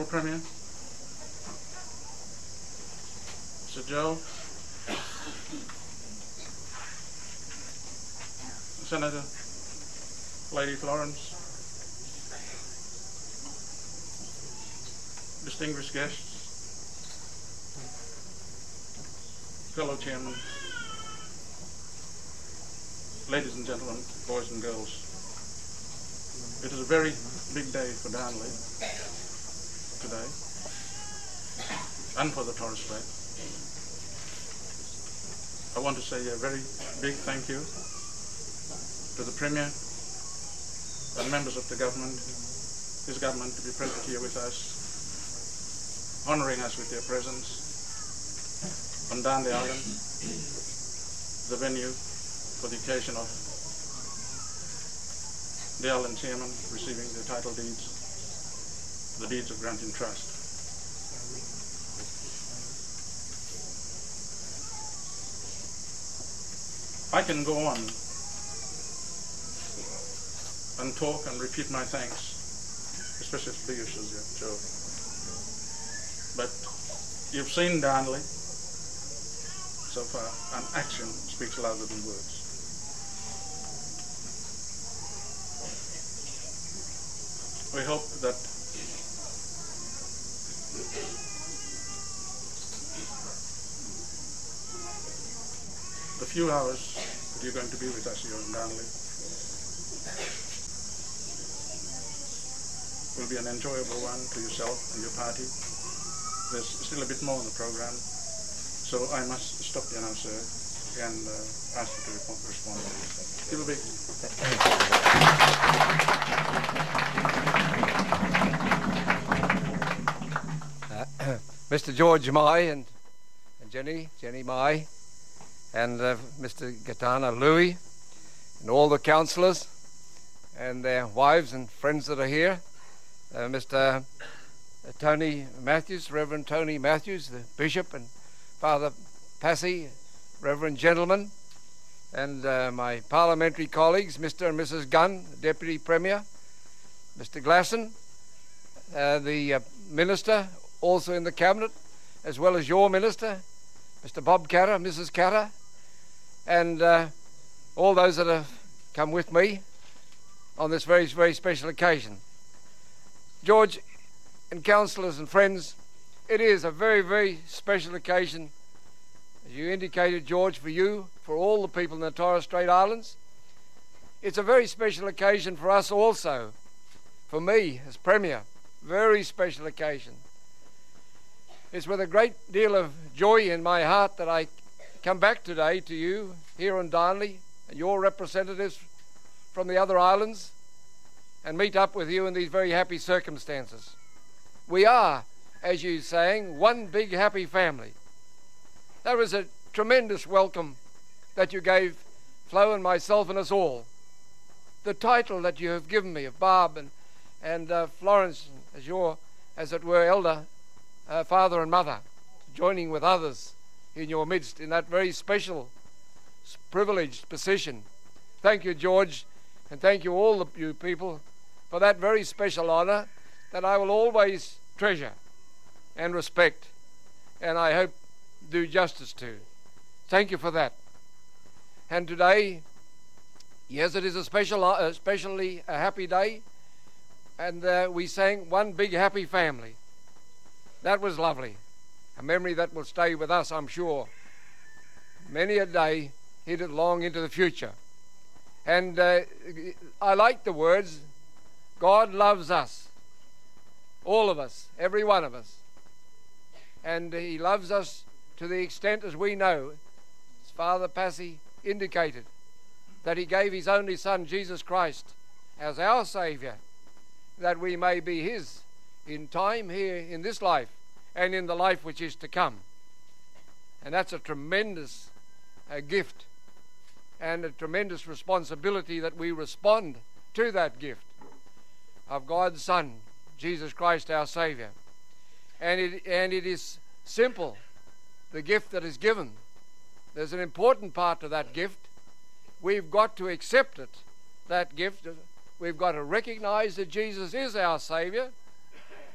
Premier, Sir Joe, Senator Lady Florence, distinguished guests, fellow chairmen, ladies and gentlemen, boys and girls. It is a very big day for Darnley today and for the Torres Strait. I want to say a very big thank you to the Premier and members of the government, his government, to be present here with us, honouring us with their presence on Darnley Island, the venue for the occasion of the island chairman receiving the title deeds, the deeds of granting trust. I can go on and talk and repeat my thanks, especially to you, Joe. But you've seen Darnley so far, and action speaks louder than words. We hope that the few hours that you're going to be with us here in Darnley will be an enjoyable one to yourself and your party. There's still a bit more on the program, so I must stop you now, sir, and ask you to respond. Give a big... Mr. George Mai and Jenny Mai, and Mr. Gatana Louis, and all the councillors and their wives and friends that are here, Mr. Tony Matthews, Reverend Tony Matthews, the Bishop, and Father Passy, Reverend gentlemen, and my parliamentary colleagues, Mr. and Mrs. Gunn, Deputy Premier, Mr. Glasson, the Minister, also in the Cabinet, as well as your Minister, Mr. Bob Catter, Mrs. Catter, and all those that have come with me on this very, very special occasion. George and councillors and friends, it is a very, very special occasion, as you indicated, George, for you, for all the people in the Torres Strait Islands. It's a very special occasion for us also, for me as Premier, very special occasion. It's with a great deal of joy in my heart that I come back today to you here on Darnley and your representatives from the other islands and meet up with you in these very happy circumstances. We are, as you're saying, one big happy family. That was a tremendous welcome that you gave Flo and myself and us all. The title that you have given me of Barb and Florence as your, as it were, elder father and mother, joining with others in your midst in that very special, privileged position. Thank you, George, and thank you all of you people for that very special honour that I will always treasure and respect, and I hope do justice to. Thank you for that. And today, yes, it is especially a happy day, and we sang One Big Happy Family. That was lovely. A memory that will stay with us, I'm sure. Many a day, headed long into the future. And I like the words, God loves us. All of us, every one of us. And he loves us to the extent, as we know, as Father Passy indicated, that he gave his only Son, Jesus Christ, as our Saviour, that we may be his in time here in this life and in the life which is to come. And that's a tremendous gift and a tremendous responsibility that we respond to that gift of God's Son, Jesus Christ our Saviour. And it is simple, the gift that is given. There's an important part to that gift. We've got to accept it, that gift. We've got to recognize that Jesus is our Saviour,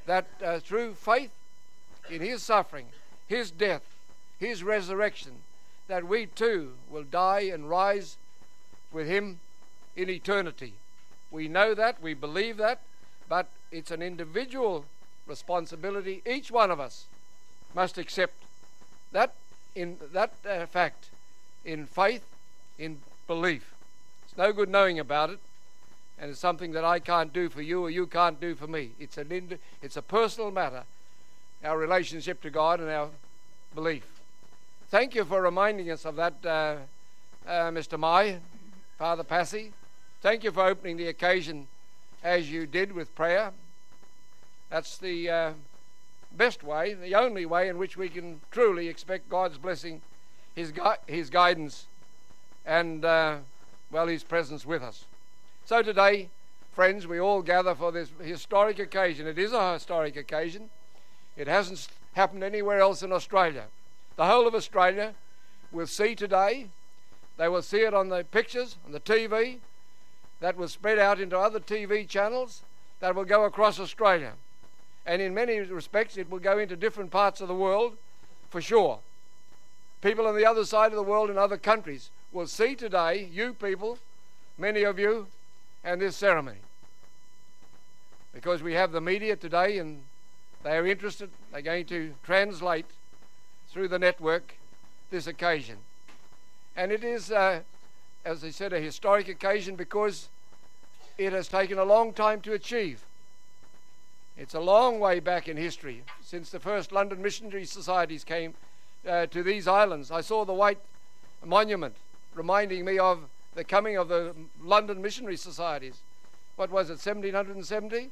that through faith in his suffering, his death, his resurrection, that we too will die and rise with him in eternity. We know that, we believe that, but it's an individual responsibility. Each one of us must accept that fact in faith, in belief. It's no good knowing about it, and it's something that I can't do for you or you can't do for me. It's a personal matter, our relationship to God and our belief. Thank you for reminding us of that, Mr. Mai, Father Passy. Thank you for opening the occasion as you did with prayer. That's the best way, the only way in which we can truly expect God's blessing, his guidance, and, his presence with us. So today, friends, we all gather for this historic occasion. It is a historic occasion. It hasn't happened anywhere else in Australia. The whole of Australia will see today. They will see it on the pictures, on the TV, that will spread out into other TV channels that will go across Australia. And in many respects, it will go into different parts of the world, for sure. People on the other side of the world in other countries will see today, you people, many of you, and this ceremony. Because we have the media today and they are interested, they're going to translate through the network this occasion. And it is, as I said, a historic occasion because it has taken a long time to achieve. It's a long way back in history, since the first London Missionary Societies came to these islands. I saw the white monument reminding me of the coming of the London Missionary Societies. What was it, 1770?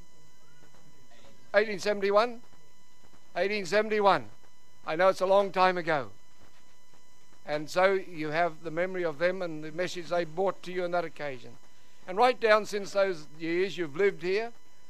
1871? 1871. I know it's a long time ago. And so you have the memory of them and the message they brought to you on that occasion. And right down since those years you've lived here,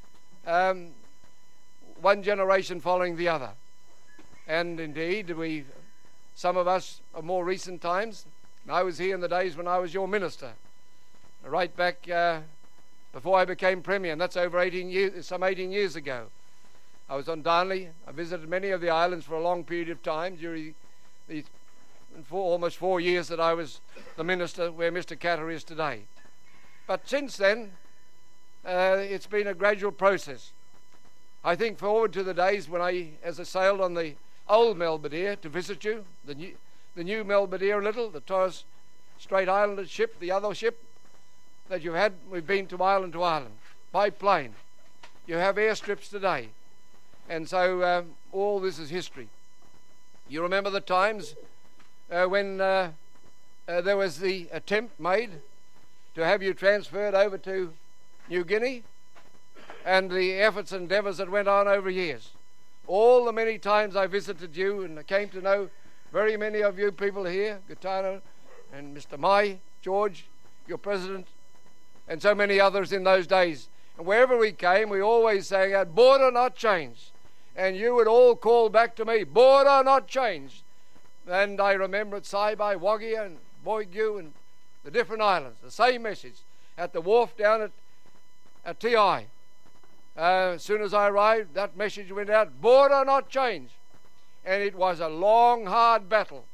one generation following the other. And indeed, some of us of more recent times, I was here in the days when I was your minister, right back before I became Premier, and that's over 18 years, some 18 years ago. I was on Darnley. I visited many of the islands for a long period of time during the almost 4 years that I was the minister where Mr. Catter is today. But since then, it's been a gradual process. I think forward to the days when as I sailed on the old Belvedere to visit you, the new Belvedere the Torres Strait Islander ship, the other ship that you've had, we've been to island by plane. You have airstrips today. And so all this is history. You remember the times when there was the attempt made to have you transferred over to New Guinea, and the efforts and endeavours that went on over years. All the many times I visited you and I came to know very many of you people here, Gaetano and Mr. Mai, George, your president, and so many others in those days. And wherever we came, we always sang out, border not changed. And you would all call back to me, border not changed. And I remember at Saibai, Wagia and Boigu and the different islands, the same message at the wharf down at TI. As soon as I arrived, that message went out, border not changed. And it was a long, hard battle.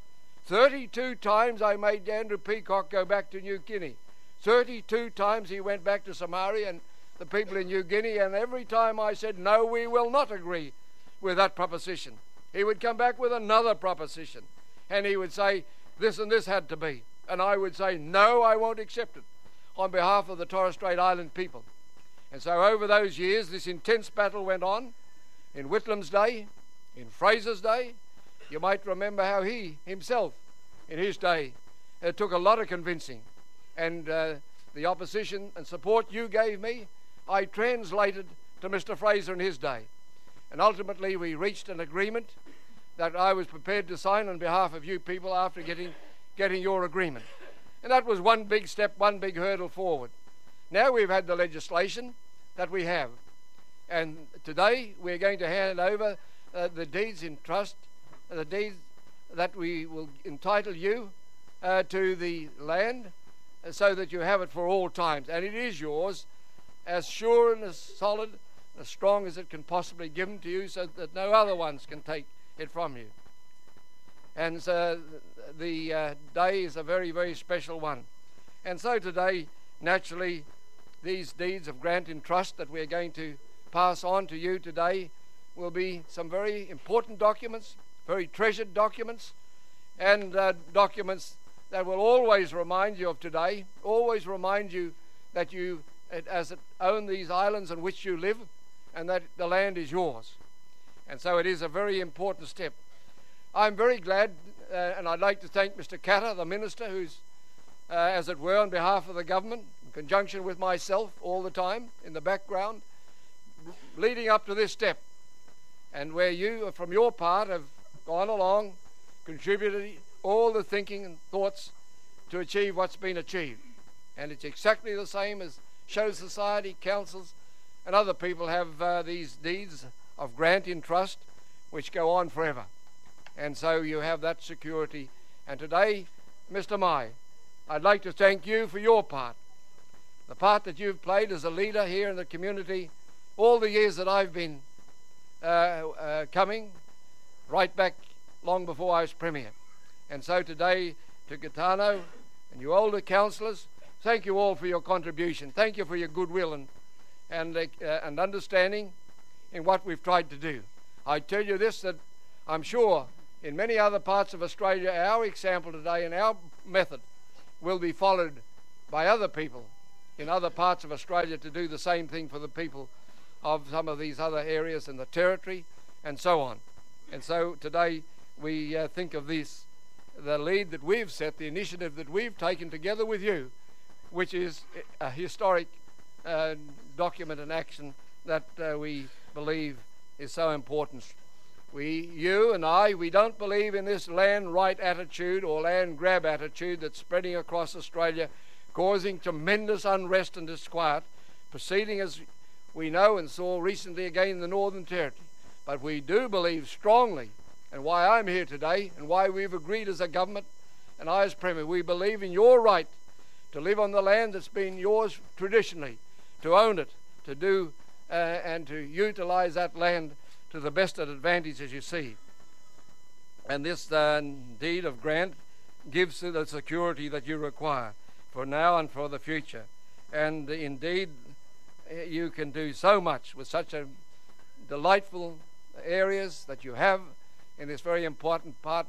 32 times I made Andrew Peacock go back to New Guinea. 32 times he went back to Samaria and the people in New Guinea, and every time I said, no, we will not agree with that proposition. He would come back with another proposition, and he would say, this and this had to be. And I would say, no, I won't accept it, on behalf of the Torres Strait Island people. And so over those years, this intense battle went on in Whitlam's day, in Fraser's day. You might remember how he himself, in his day, took a lot of convincing. And the opposition and support you gave me, I translated to Mr. Fraser in his day. And ultimately we reached an agreement that I was prepared to sign on behalf of you people after getting your agreement. And that was one big step, one big hurdle forward. Now we've had the legislation that we have. And today we're going to hand over the deeds in trust, the deeds that we will entitle you to the land so that you have it for all times. And it is yours, as sure and as solid as strong as it can possibly give them to you, so that no other ones can take it from you. And so the day is a very, very special one. And so today, naturally, these deeds of grant in trust that we're going to pass on to you today will be some very important documents, very treasured documents, and documents that will always remind you of today, always remind you that you own these islands on which you live, and that the land is yours. And so it is a very important step. I'm very glad, and I'd like to thank Mr. Katter, the Minister, who's, as it were, on behalf of the government, in conjunction with myself all the time in the background, leading up to this step, and where you, from your part, have gone along, contributed all the thinking and thoughts to achieve what's been achieved. And it's exactly the same as Show Society, councils, and other people have these deeds of grant in trust which go on forever. And so you have that security. And today, Mr. Mai, I'd like to thank you for your part, the part that you've played as a leader here in the community all the years that I've been coming, right back long before I was Premier. And so today, to Gaetano and you older councillors, thank you all for your contribution. Thank you for your goodwill and understanding in what we've tried to do. I tell you this, that I'm sure in many other parts of Australia, our example today and our method will be followed by other people in other parts of Australia to do the same thing for the people of some of these other areas in the territory and so on. And so today we think of this, the lead that we've set, the initiative that we've taken together with you, which is a historic document and action that we believe is so important. You and I, we don't believe in this land right attitude or land grab attitude that's spreading across Australia, causing tremendous unrest and disquiet, proceeding as we know and saw recently again in the Northern Territory. But we do believe strongly, and why I'm here today and why we've agreed as a government and I as Premier, we believe in your right to live on the land that's been yours traditionally, to own it, to do and to utilise that land to the best advantage as you see. And this deed of grant gives you the security that you require for now and for the future. And indeed, you can do so much with such a delightful areas that you have in this very important part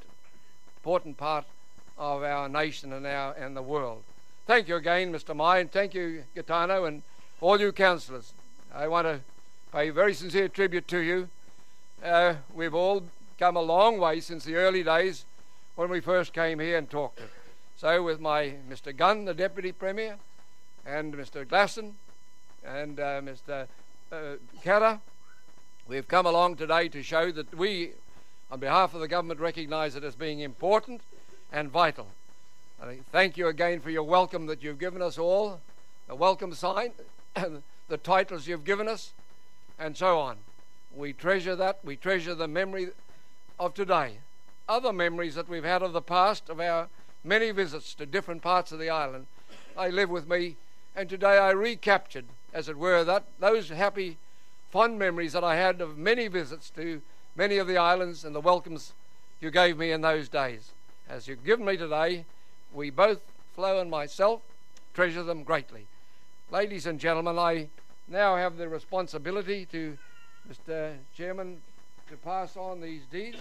of our nation and the world. Thank you again, Mr. Mai, and thank you, Gaetano, and all you councillors. I want to pay very sincere tribute to you. We've all come a long way since the early days when we first came here and talked it. So with Mr. Gunn, the Deputy Premier, and Mr. Glasson, and Mr. Katter, we've come along today to show that we, on behalf of the government, recognise it as being important and vital. I thank you again for your welcome that you've given us all, the welcome sign, the titles you've given us, and so on. We treasure that. We treasure the memory of today. Other memories that we've had of the past, of our many visits to different parts of the island, they live with me, and today I recaptured, as it were, those happy, fond memories that I had of many visits to many of the islands and the welcomes you gave me in those days. As you've given me today, we both, Flo and myself, treasure them greatly. Ladies and gentlemen, I now have the responsibility to Mr. Chairman to pass on these deeds.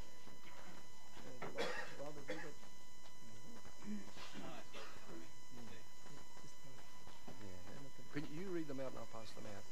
Could you read them out and I'll pass them out?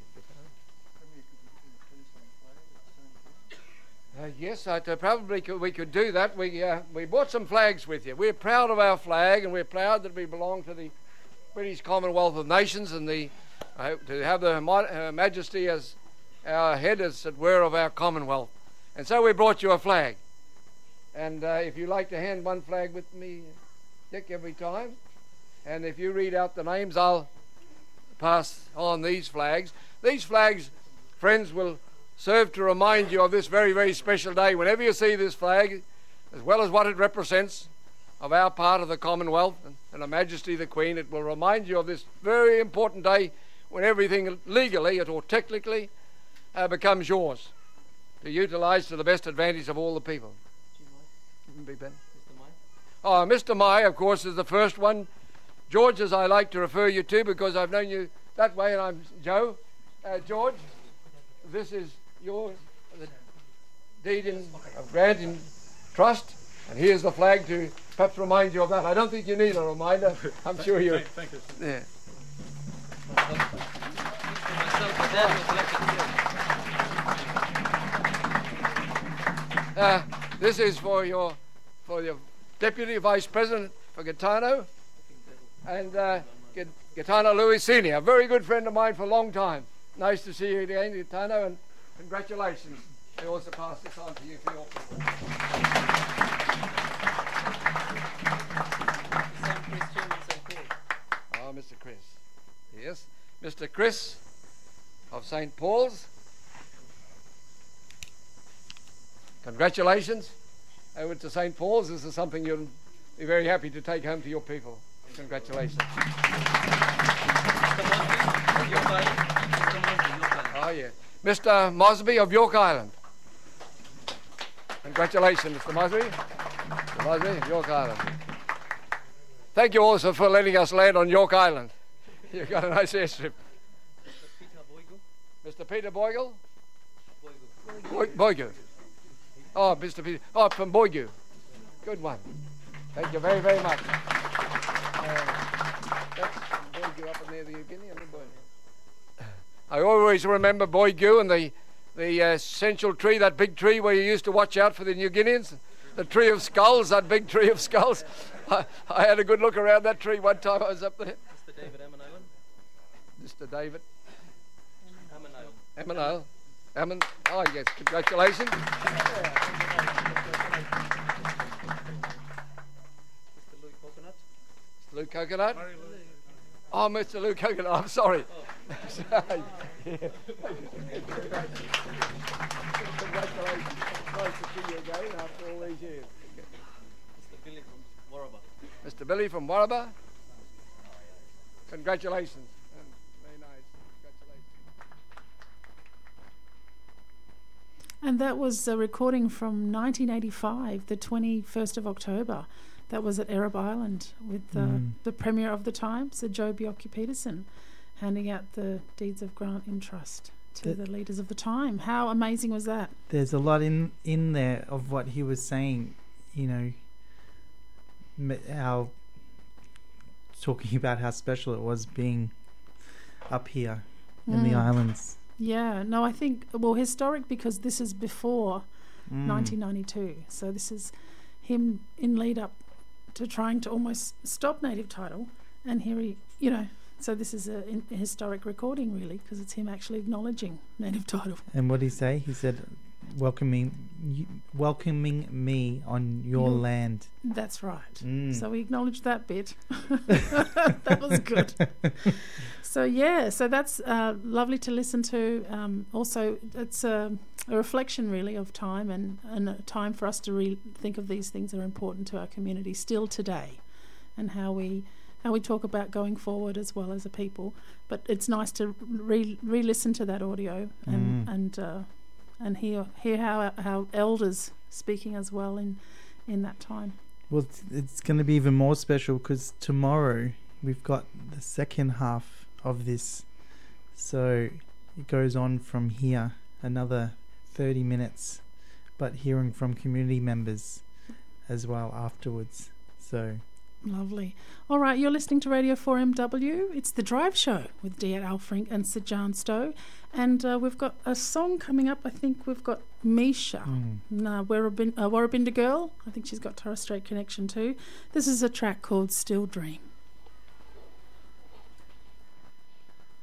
Yes, we could do that. We brought some flags with you. We're proud of our flag, and we're proud that we belong to the British Commonwealth of Nations, and to have Her Majesty as our head, as it were, of our Commonwealth. And so we brought you a flag. And if you like to hand one flag with me, Dick, every time. And if you read out the names, I'll pass on these flags. These flags, friends, will serve to remind you of this very, very special day. Whenever you see this flag, as well as what it represents of our part of the Commonwealth and Her Majesty the Queen, it will remind you of this very important day when everything legally or technically becomes yours to utilise to the best advantage of all the people. Big Ben. Oh, Mr. Mai, of course, is the first one. George, as I like to refer you to, because I've known you that way, and I'm Joe. George, this is your deed of grant in trust, and here's the flag to perhaps remind you of that. I don't think you need a reminder. I'm sure you. Thank you. Yeah. This is for your Deputy Vice President for Gaetano, and Gaetano Louis Sr., a very good friend of mine for a long time. Nice to see you again, Gaetano, and congratulations. I also pass this on to you for your people. Oh, Mr. Chris. Yes, Mr. Chris of St. Paul's. Congratulations. Over to St. Paul's. This is something you'll be very happy to take home to your people. Congratulations. Oh, yeah. Mr. Mosby of York Island. Congratulations, Mr. Mosby. Mr. Mosby of York Island. Thank you also for letting us land on York Island. You've got a nice airstrip. Mr. Peter Boigle? Boigu. Oh, Mr. Peter. Oh, from Boigu. Good one. Thank you very, very much. That's Boigu up in there, the New Guinea. I always remember Boigu and the essential tree, that big tree where you used to watch out for the New Guineans. The tree of skulls, that big tree of skulls. I had a good look around that tree one time I was up there. Mr. David Amanail. Mr. David Amanail. Amanail. Oh, yes, congratulations. Mr. Louis Coconut. Mr. Luke Coconut. Oh, Mr. Luke Coconut, I'm sorry. Sorry. Congratulations. Nice to see you again after all these years. Mr. Billy from Warraba. Mr. Billy from Warraba. Congratulations. Very nice. Congratulations. And that was a recording from 1985, the 21st of October. That was at Arab Island with the Premier of the time, Sir Joe Bjelke-Petersen, handing out the deeds of grant in trust to the leaders of the time. How amazing was that? There's a lot in there of what he was saying, you know, how talking about how special it was being up here in the islands. Yeah, no, I think, well, historic because this is before 1992. So this is him in lead up to trying to almost stop native title. And here he, you know, so this is a historic recording really because it's him actually acknowledging native title. And what did he say? He said, welcoming me on your land. That's right. So we acknowledged that bit. That was good. So yeah, so that's lovely to listen to. Also, it's a reflection really of time and a time for us to think of these things that are important to our community still today, and how we talk about going forward as well as a people. But it's nice to re-listen to that audio and hear how elders speaking as well in that time. Well, it's going to be even more special because tomorrow we've got the second half of this. So it goes on from here another 30 minutes, but hearing from community members as well afterwards. So lovely. All right, you're listening to Radio 4MW. It's The Drive Show with Diet Alfrink and Sir John Stowe. And we've got a song coming up. I think we've got Misha, Warrabinda Girl. I think she's got Torres Strait connection too. This is a track called Still Dream.